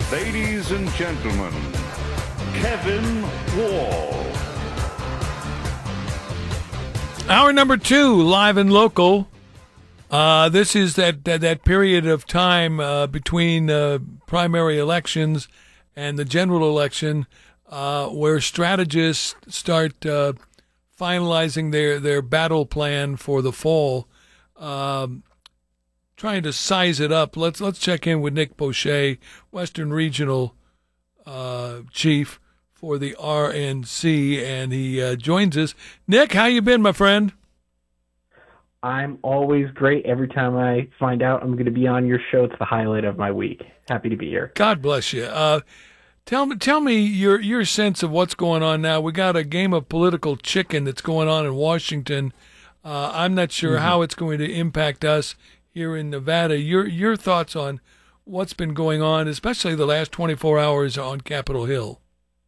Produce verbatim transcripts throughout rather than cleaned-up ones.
Ladies and gentlemen, Kevin Wall. Hour number two, live and local. Uh, this is that, that, that period of time uh, between uh, primary elections and the general election uh, where strategists start uh, finalizing their, their battle plan for the fall, um, trying to size it up. Let's let's check in with Nick Boucher, Western Regional uh, Chief for the R N C, and he uh, joins us. Nick, how you been, my friend? I'm always great. Every time I find out I'm going to be on your show, it's the highlight of my week. Happy to be here. God bless you. Uh, tell me, tell me your your sense of what's going on now. We got a game of political chicken that's going on in Washington. Uh, I'm not sure mm-hmm. how it's going to impact us here in Nevada. Your your thoughts on what's been going on, especially the last twenty-four hours on Capitol Hill?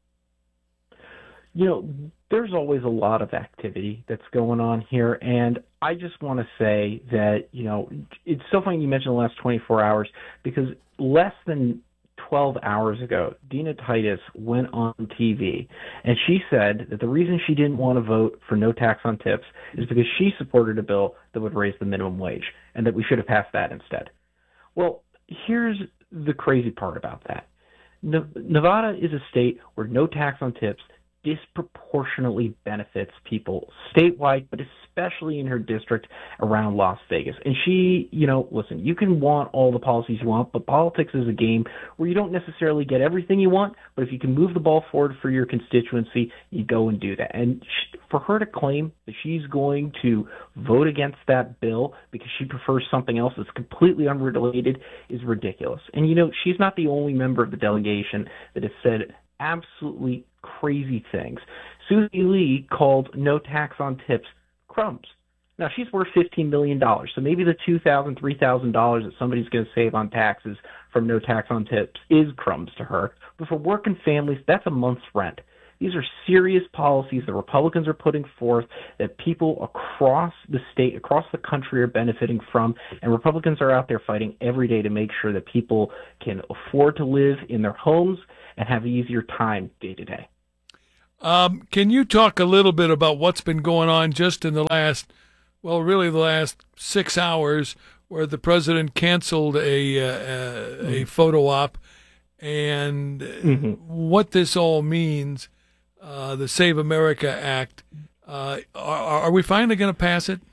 You know, there's always a lot of activity that's going on here, and I just want to say that, you know, it's so funny you mentioned the last twenty-four hours, because less than twelve hours ago, Dina Titus went on T V, and she said that the reason she didn't want to vote for no tax on tips is because she supported a bill that would raise the minimum wage, and that we should have passed that instead. Well, here's the crazy part about that. Nevada is a state where no tax on tips disproportionately benefits people statewide, but especially in her district around Las Vegas. And she, you know, listen, you can want all the policies you want, but politics is a game where you don't necessarily get everything you want, but if you can move the ball forward for your constituency, you go and do that. And she, for her to claim that she's going to vote against that bill because she prefers something else that's completely unrelated is ridiculous. And, you know, she's not the only member of the delegation that has said absolutely crazy things. Susie Lee called no tax on tips crumbs. Now, she's worth fifteen million dollars, so maybe the two thousand dollars, three thousand dollars that somebody's going to save on taxes from no tax on tips is crumbs to her. But for working families, that's a month's rent. These are serious policies that Republicans are putting forth that people across the state, across the country are benefiting from, and Republicans are out there fighting every day to make sure that people can afford to live in their homes and have an easier time day to day. Um, can you talk a little bit about what's been going on just in the last, well, really the last six hours, where the president canceled a uh, a, mm-hmm. a photo op, and mm-hmm. what this all means, uh, the Save America Act. Uh, are, are we finally going to pass it?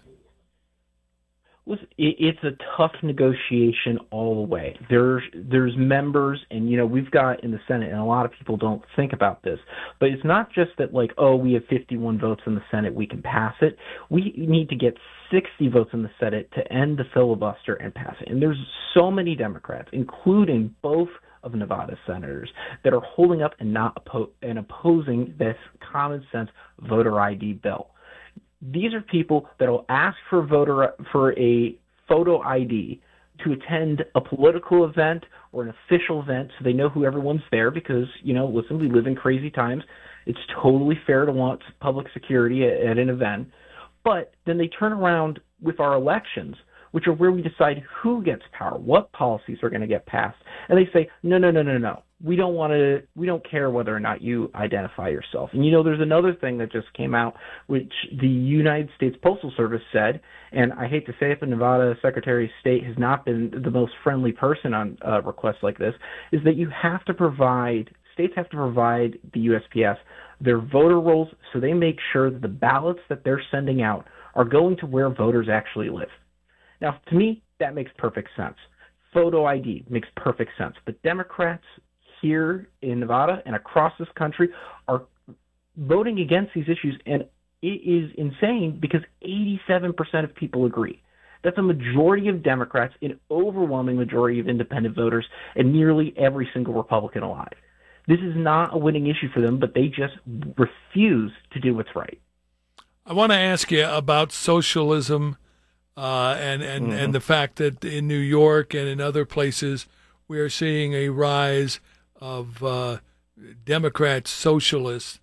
It's a tough negotiation all the way. There's there's members, and you know we've got in the Senate, and a lot of people don't think about this, but it's not just that like, oh, we have fifty-one votes in the Senate, we can pass it. We need to get sixty votes in the Senate to end the filibuster and pass it. And there's so many Democrats, including both of Nevada's senators, that are holding up and not oppo- and opposing this common sense voter I D bill. These are people that will ask for voter for a photo I D to attend a political event or an official event, so they know who everyone's there. Because, you know, listen, we live in crazy times. It's totally fair to want public security at, at an event. But then they turn around with our elections, which are where we decide who gets power, what policies are going to get passed, and they say, no, no, no, no, no. We don't want to. We don't care whether or not you identify yourself. And you know, there's another thing that just came out, which the United States Postal Service said, and I hate to say it, but Nevada Secretary of State has not been the most friendly person on uh, requests like this, is that you have to provide, states have to provide the U S P S their voter rolls, so they make sure that the ballots that they're sending out are going to where voters actually live. Now, to me, that makes perfect sense. Photo I D makes perfect sense. But Democrats here in Nevada and across this country are voting against these issues, and it is insane because eighty-seven percent of people agree. That's a majority of Democrats, an overwhelming majority of independent voters, and nearly every single Republican alive. This is not a winning issue for them, but they just refuse to do what's right. I want to ask you about socialism uh, and, and, mm-hmm. and the fact that in New York and in other places we are seeing a rise of uh, Democrats, socialists,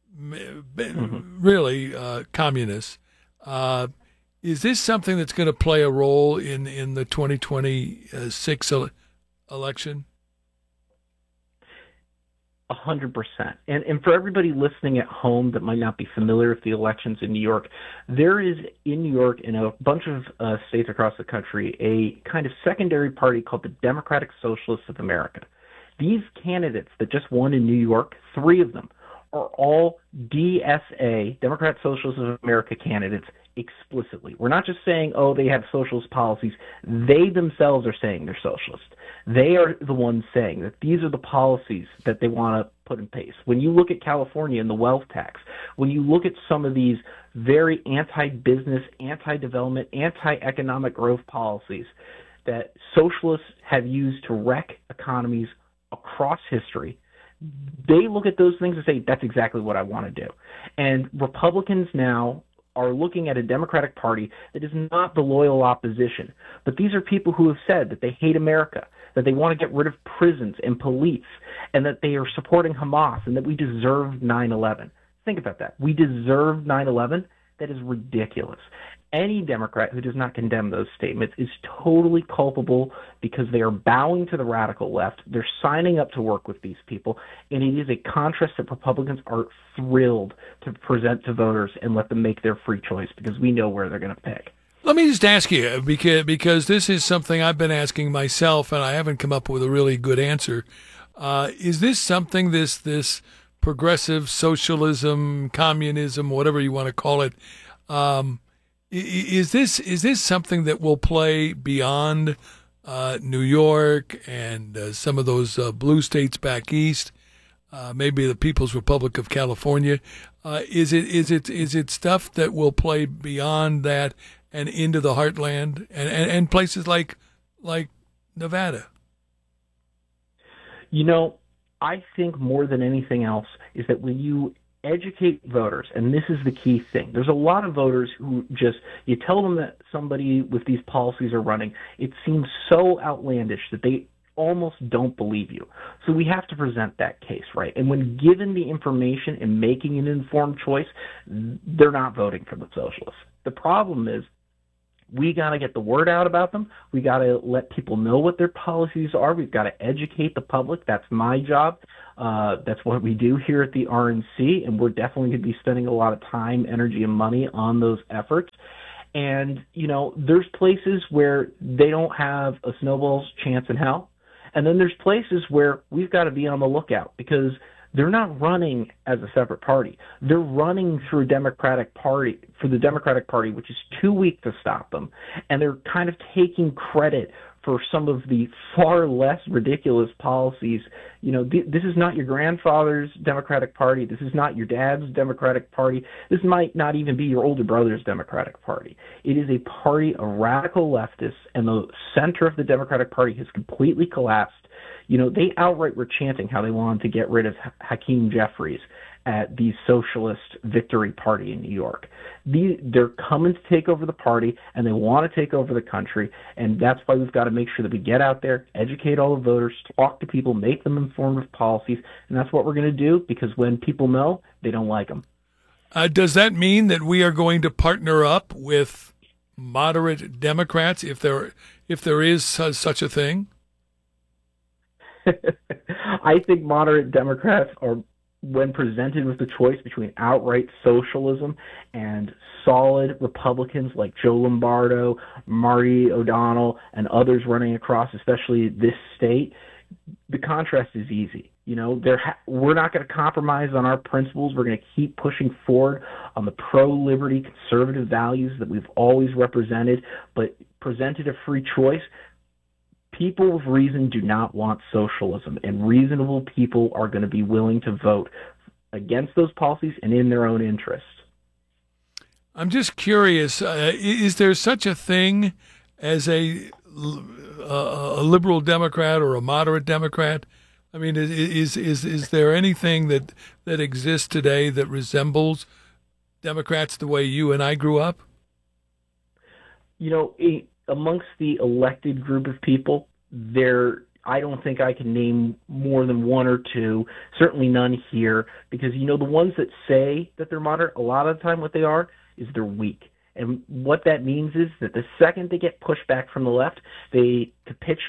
mm-hmm. really uh, communists. Uh, is this something that's going to play a role in, in the twenty twenty-six ele- election? A hundred percent. And and for everybody listening at home that might not be familiar with the elections in New York, there is in New York and a bunch of uh, states across the country a kind of secondary party called the Democratic Socialists of America. These candidates that just won in New York, three of them, are all D S A, Democrat Socialists of America candidates explicitly. We're not just saying, oh, they have socialist policies. They themselves are saying they're socialist. They are the ones saying that these are the policies that they want to put in place. When you look at California and the wealth tax, when you look at some of these very anti-business, anti-development, anti-economic growth policies that socialists have used to wreck economies across history, they look at those things and say, that's exactly what I want to do. And Republicans now are looking at a Democratic Party that is not the loyal opposition, but these are people who have said that they hate America, that they want to get rid of prisons and police, and that they are supporting Hamas, and that we deserve nine eleven. Think about that. We deserve nine eleven? That is ridiculous. Any Democrat who does not condemn those statements is totally culpable because they are bowing to the radical left. They're signing up to work with these people, and it is a contrast that Republicans are thrilled to present to voters and let them make their free choice because we know where they're going to pick. Let me just ask you, because because this is something I've been asking myself, and I haven't come up with a really good answer. Uh, is this something, this this progressive socialism, communism, whatever you want to call it, um, Is this is this something that will play beyond uh, New York and uh, some of those uh, blue states back east, uh, maybe the People's Republic of California? Uh, is it is it is it stuff that will play beyond that and into the heartland and, and, and places like like Nevada? You know, I think more than anything else is that when you educate voters, and this is the key thing. There's a lot of voters who just, you tell them that somebody with these policies are running, it seems so outlandish that they almost don't believe you. So we have to present that case, right? And when given the information and making an informed choice, they're not voting for the socialists. The problem is, we got to get the word out about them. We got to let people know what their policies are. We've got to educate the public. That's my job. Uh, that's what we do here at the R N C, and we're definitely going to be spending a lot of time, energy, and money on those efforts. And, you know, there's places where they don't have a snowball's chance in hell. And then there's places where we've got to be on the lookout because they're not running as a separate party. They're running through a Democratic Party, for the Democratic Party, which is too weak to stop them. And they're kind of taking credit for some of the far less ridiculous policies. You know, th- this is not your grandfather's Democratic Party. This is not your dad's Democratic Party. This might not even be your older brother's Democratic Party. It is a party of radical leftists, and the center of the Democratic Party has completely collapsed. You know, they outright were chanting how they wanted to get rid of Hakeem Jeffries at the Socialist Victory Party in New York. The, they're coming to take over the party, and they want to take over the country, and that's why we've got to make sure that we get out there, educate all the voters, talk to people, make them informed of policies, and that's what we're going to do, because when people know, they don't like them. Uh, does that mean that we are going to partner up with moderate Democrats, if there if there is such a thing? I think moderate Democrats are, when presented with the choice between outright socialism and solid Republicans like Joe Lombardo, Marty O'Donnell, and others running across, especially this state, the contrast is easy. You know, ha- we're not going to compromise on our principles. We're going to keep pushing forward on the pro-liberty conservative values that we've always represented, but presented a free choice. People with reason do not want socialism, and reasonable people are going to be willing to vote against those policies and in their own interests. I'm just curious, uh, is there such a thing as a, a liberal Democrat or a moderate Democrat? I mean, is is is there anything that, that exists today that resembles Democrats the way you and I grew up? You know, it, amongst the elected group of people, there, I don't think I can name more than one or two, certainly none here, because, you know, the ones that say that they're moderate, a lot of the time what they are is they're weak. And what that means is that the second they get pushed back from the left, they capitulate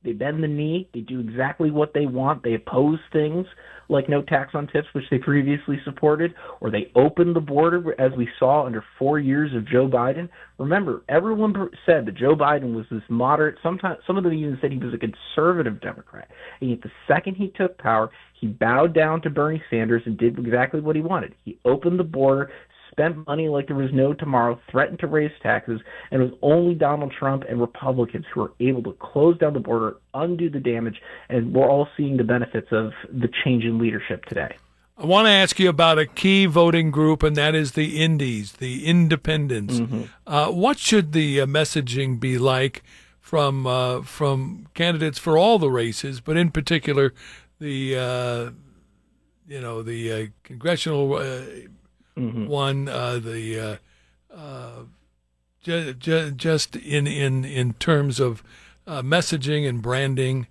They bend the knee. They do exactly what they want. They oppose things like no tax on tips, which they previously supported, or they open the border, as we saw under four years of Joe Biden. Remember, everyone said that Joe Biden was this moderate. Sometimes, some of them even said he was a conservative Democrat. And yet the second he took power, he bowed down to Bernie Sanders and did exactly what he wanted. He opened the border, spent money like there was no tomorrow, threatened to raise taxes, and it was only Donald Trump and Republicans who were able to close down the border, undo the damage, and we're all seeing the benefits of the change in leadership today. I want to ask you about a key voting group, and that is the Indies, the independents. Mm-hmm. Uh, what should the uh, messaging be like from uh, from candidates for all the races, but in particular the uh, you know the uh, congressional uh, Mm-hmm. one, uh, the uh, uh, ju- ju- just in, in, in terms of uh, messaging and branding?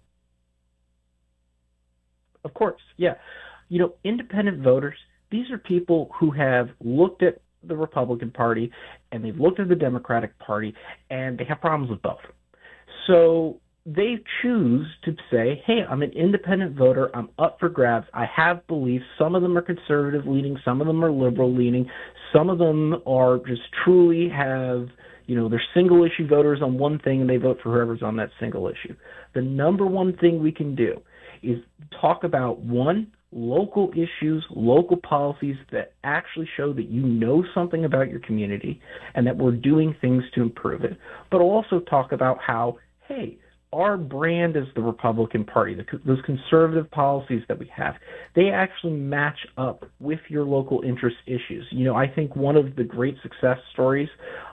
Of course, yeah. You know, independent voters, these are people who have looked at the Republican Party and they've looked at the Democratic Party and they have problems with both. So they choose to say, hey, I'm an independent voter. I'm up for grabs. I have beliefs. Some of them are conservative leaning. Some of them are liberal leaning. Some of them are just truly have, you know, they're single issue voters on one thing and they vote for whoever's on that single issue. The number one thing we can do is talk about, one, local issues, local policies that actually show that you know something about your community and that we're doing things to improve it, but also talk about how, hey, our brand as the Republican Party, the, those conservative policies that we have, they actually match up with your local interest issues. You know, I think one of the great success stories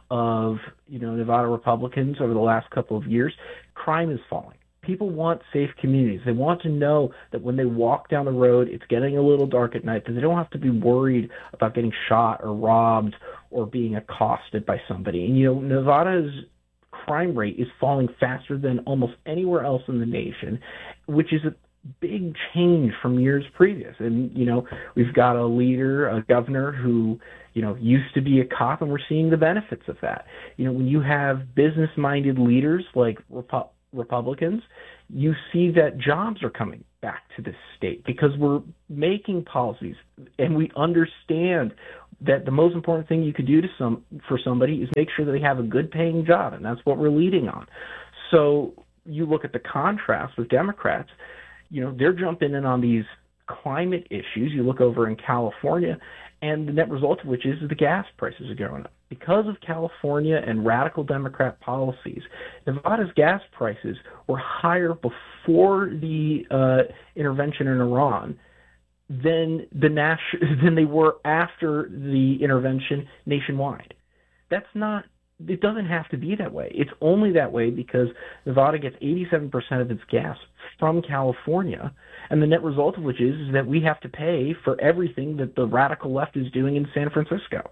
of, you know, Nevada Republicans over the last couple of years, crime is falling. People want safe communities. They want to know that when they walk down the road, it's getting a little dark at night, that they don't have to be worried about getting shot or robbed or being accosted by somebody. And, you know, Nevada's crime rate is falling faster than almost anywhere else in the nation, which is a big change from years previous. And, you know, we've got a leader, a governor who, you know, used to be a cop, and we're seeing the benefits of that. You know, when you have business-minded leaders like Repu- Republicans, you see that jobs are coming back to this state because we're making policies and we understand that the most important thing you could do to some for somebody is make sure that they have a good paying job, and that's what we're leading on. So you look at the contrast with Democrats, you know, they're jumping in on these climate issues. You look over in California, and the net result of which is the gas prices are going up. Because of California and radical Democrat policies, Nevada's gas prices were higher before the uh, intervention in Iran than the nas- than they were after the intervention nationwide. That's not, it doesn't have to be that way. It's only that way because Nevada gets eighty-seven percent of its gas from California, and the net result of which is, is that we have to pay for everything that the radical left is doing in San Francisco.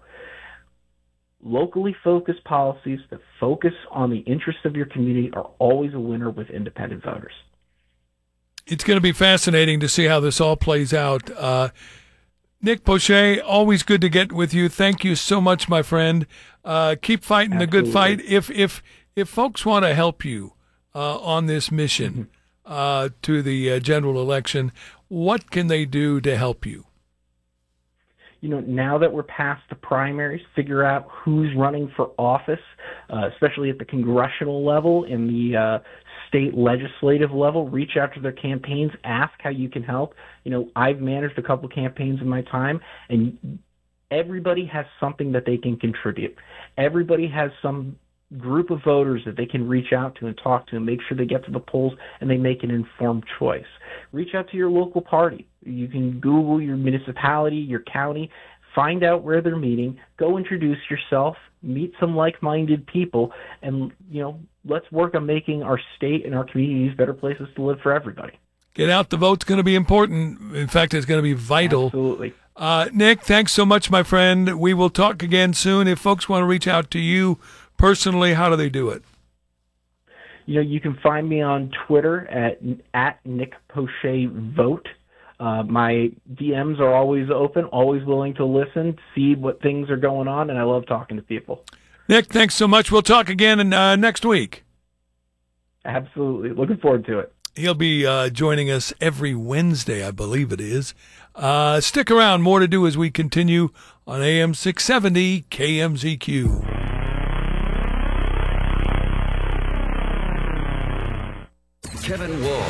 Locally focused policies that focus on the interests of your community are always a winner with independent voters. It's going to be fascinating to see how this all plays out. Uh, Nick Poche, always good to get with you. Thank you so much, my friend. Uh, keep fighting Absolutely. the good fight. If if if folks want to help you uh, on this mission mm-hmm. uh, to the uh, general election, what can they do to help you? You know, now that we're past the primaries, figure out who's running for office, uh, especially at the congressional level, in the uh, state legislative level. Reach out to their campaigns, ask how you can help. You know, I've managed a couple campaigns in my time, and everybody has something that they can contribute. Everybody has some group of voters that they can reach out to and talk to and make sure they get to the polls and they make an informed choice. Reach out to your local party. You can Google your municipality, your county, find out where they're meeting, go introduce yourself, meet some like-minded people, and, you know, let's work on making our state and our communities better places to live for everybody. Get out. The vote's going to be important. In fact, it's going to be vital. Absolutely. Uh, Nick, thanks so much, my friend. We will talk again soon. If folks want to reach out to you personally, how do they do it? You know, you can find me on Twitter at at Nick Poche Vote. Uh, my D Ms are always open, always willing to listen, see what things are going on, and I love talking to people. Nick, thanks so much. We'll talk again uh, next week. Absolutely. Looking forward to it. He'll be uh, joining us every Wednesday, I believe it is. Uh, stick around. More to do as we continue on A M six seventy K M Z Q. Kevin Wall.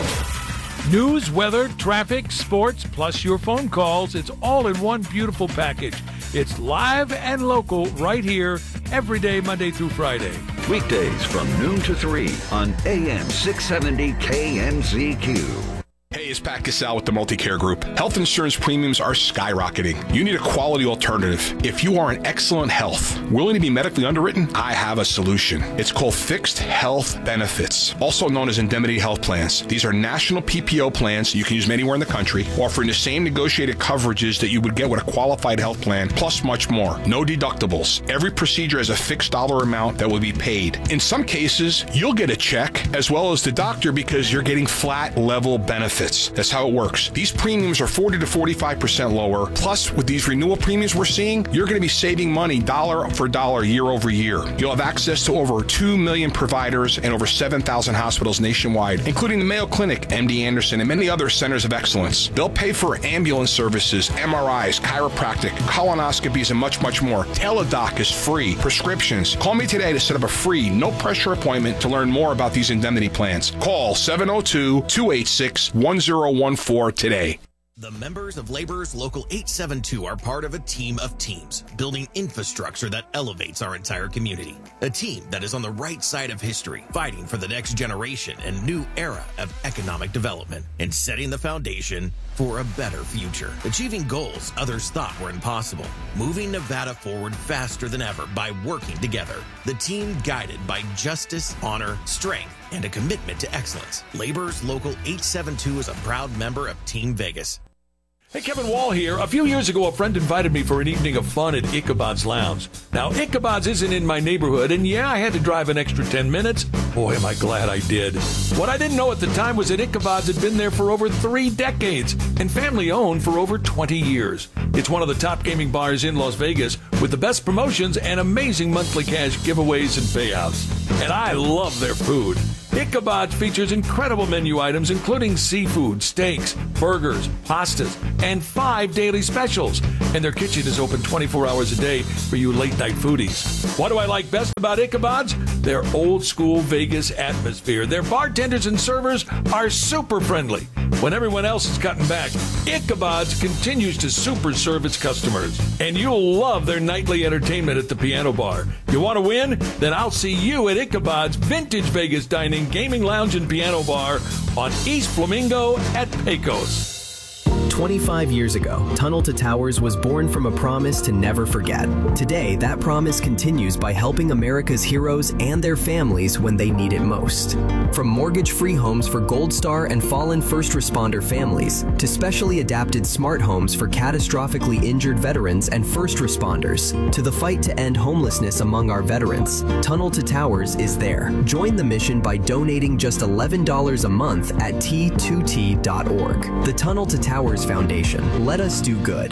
News, weather, traffic, sports, plus your phone calls. It's all in one beautiful package. It's live and local right here every day, Monday through Friday. Weekdays from noon to three on A M six seventy K M Z Q. Hey, it's Pat Cassell with the Multicare Group. Health insurance premiums are skyrocketing. You need a quality alternative. If you are in excellent health, willing to be medically underwritten, I have a solution. It's called Fixed Health Benefits, also known as indemnity health plans. These are national P P O plans you can use anywhere in the country, offering the same negotiated coverages that you would get with a qualified health plan, plus much more. No deductibles. Every procedure has a fixed dollar amount that will be paid. In some cases, you'll get a check as well as the doctor because you're getting flat level benefits. That's how it works. These premiums are forty to forty-five percent lower. Plus, with these renewal premiums we're seeing, you're going to be saving money dollar for dollar year over year. You'll have access to over two million providers and over seven thousand hospitals nationwide, including the Mayo Clinic, M D Anderson, and many other centers of excellence. They'll pay for ambulance services, M R Is, chiropractic, colonoscopies, and much, much more. Teledoc is free. Prescriptions. Call me today to set up a free, no-pressure appointment to learn more about these indemnity plans. Call seven oh two, two eight six, one oh one four today. The members of Laborers Local eight seven two are part of a team of teams, building infrastructure that elevates our entire community. A team that is on the right side of history, fighting for the next generation and new era of economic development, and setting the foundation for a better future. Achieving goals others thought were impossible. Moving Nevada forward faster than ever by working together. The team guided by justice, honor, strength, and a commitment to excellence. Laborers Local eight seven two is a proud member of Team Vegas. Hey, Kevin Wall here. A few years ago, a friend invited me for an evening of fun at Ichabod's Lounge. Now, Ichabod's isn't in my neighborhood, and yeah, I had to drive an extra ten minutes. Boy, am I glad I did. What I didn't know at the time was that Ichabod's had been there for over three decades and family-owned for over twenty years. It's one of the top gaming bars in Las Vegas with the best promotions and amazing monthly cash giveaways and payouts. And I love their food. Ichabod's features incredible menu items including seafood, steaks, burgers, pastas, and five daily specials. And their kitchen is open twenty-four hours a day for you late-night foodies. What do I like best about Ichabod's? Their old-school Vegas atmosphere. Their bartenders and servers are super friendly. When everyone else is cutting back, Ichabod's continues to super serve its customers. And you'll love their nightly entertainment at the piano bar. You want to win? Then I'll see you at Ichabod's Vintage Vegas Dining, Gaming Lounge, and Piano Bar on East Flamingo at Pecos. twenty-five years ago, Tunnel to Towers was born from a promise to never forget. Today, that promise continues by helping America's heroes and their families when they need it most. From mortgage-free homes for Gold Star and fallen first responder families, to specially adapted smart homes for catastrophically injured veterans and first responders, to the fight to end homelessness among our veterans, Tunnel to Towers is there. Join the mission by donating just eleven dollars a month at T two T dot org. The Tunnel to Towers Foundation. Let us do good.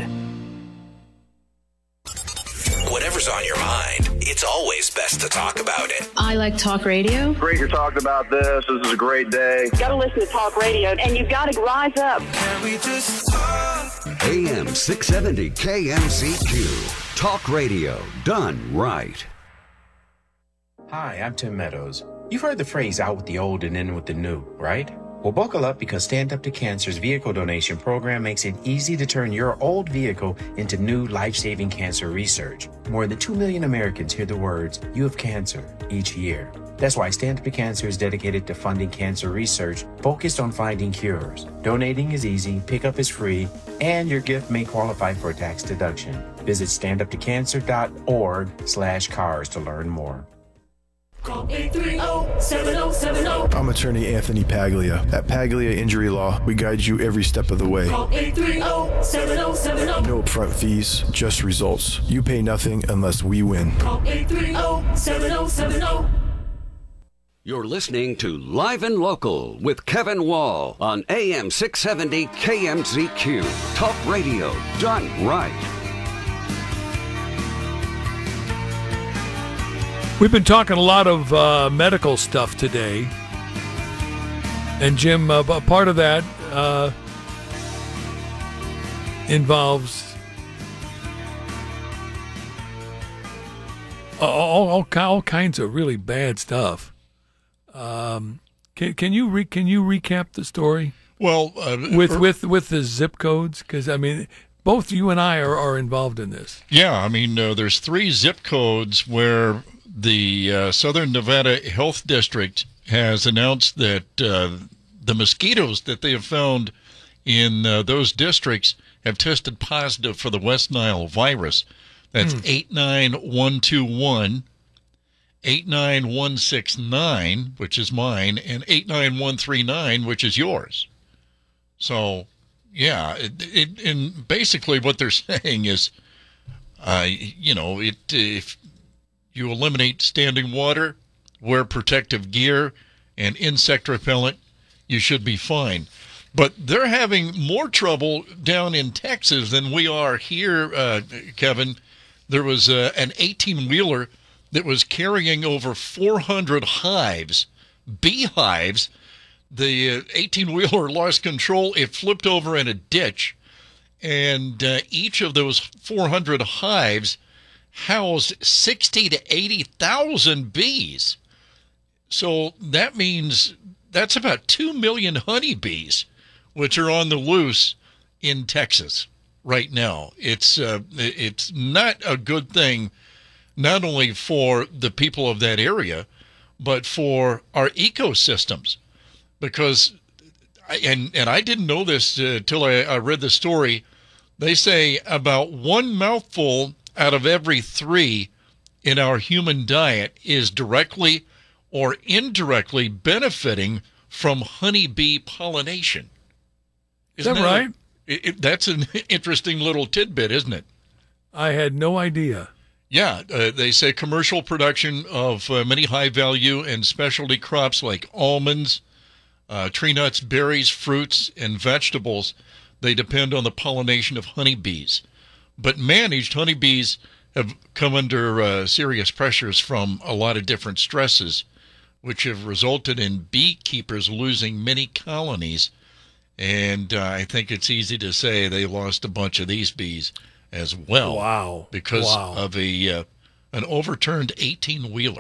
Whatever's on your mind, it's always best to talk about it. I like talk radio. Great you're talking about this. This is a great day. Got to listen to talk radio, and you've got to rise up. Can we just talk? A M six seventy K M Z Q. Talk radio done right. Hi, I'm Tim Meadows. You've heard the phrase out with the old and in with the new, right? Well, buckle up because Stand Up to Cancer's vehicle donation program makes it easy to turn your old vehicle into new life-saving cancer research. More than two million Americans hear the words, "You have cancer," each year. That's why Stand Up to Cancer is dedicated to funding cancer research focused on finding cures. Donating is easy, pickup is free, and your gift may qualify for a tax deduction. Visit standuptocancer.org slash cars to learn more. Call eight three zero, seven zero seven zero. I'm attorney Anthony Paglia. At Paglia Injury Law, we guide you every step of the way. Call eight three zero, seven zero seven zero. No upfront fees, just results. You pay nothing unless we win. Call eight three zero, seven zero seven zero. You're listening to Live and Local with Kevin Wall on A M six seventy K M Z Q. Talk radio done right. We've been talking a lot of uh, medical stuff today. And Jim, uh, part of that uh, involves all, all all kinds of really bad stuff. Um, can can you re, can you recap the story? Well, uh, with er, with with the zip codes, because I mean, both you and I are, are involved in this. Yeah, I mean, uh, there's three zip codes where the uh, Southern Nevada Health District has announced that uh, the mosquitoes that they have found in uh, those districts have tested positive for the West Nile virus. That's mm. eight nine one two one, eight nine one six nine, which is mine, and eight nine one three nine, which is yours. So, yeah, it, it, and basically what they're saying is, uh, you know, it if you eliminate standing water, wear protective gear, and insect repellent, you should be fine. But they're having more trouble down in Texas than we are here, uh, Kevin. There was uh, an eighteen-wheeler that was carrying over four hundred hives, beehives. The uh, eighteen-wheeler lost control. It flipped over in a ditch, and uh, each of those four hundred hives housed sixty to eighty thousand bees. So that means that's about two million honeybees, which are on the loose in Texas right now. It's uh, it's not a good thing, not only for the people of that area, but for our ecosystems. Because, I, and, and I didn't know this until uh, I, I read the story, they say about one mouthful out of every three in our human diet is directly or indirectly benefiting from honeybee pollination. Isn't that, that right? It, it, that's an interesting little tidbit, isn't it? I had no idea. Yeah, uh, they say commercial production of uh, many high-value and specialty crops like almonds, uh, tree nuts, berries, fruits, and vegetables, they depend on the pollination of honeybees. But managed honeybees have come under uh, serious pressures from a lot of different stresses, which have resulted in beekeepers losing many colonies. And uh, I think it's easy to say they lost a bunch of these bees as well. Wow. Because wow. of a uh, an overturned eighteen-wheeler.